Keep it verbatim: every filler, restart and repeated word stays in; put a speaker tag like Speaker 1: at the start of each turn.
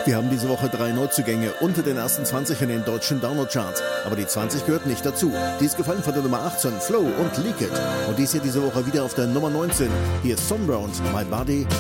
Speaker 1: Wir haben diese Woche drei Neuzugänge unter den ersten zwanzig in den deutschen Download-Charts. Aber die zwanzig gehört nicht dazu. Die ist gefallen von der Nummer achtzehn, Flow und Leak It. Und dies hier diese Woche wieder auf der Nummer neunzehn. Hier ist Thom Browne, My Body,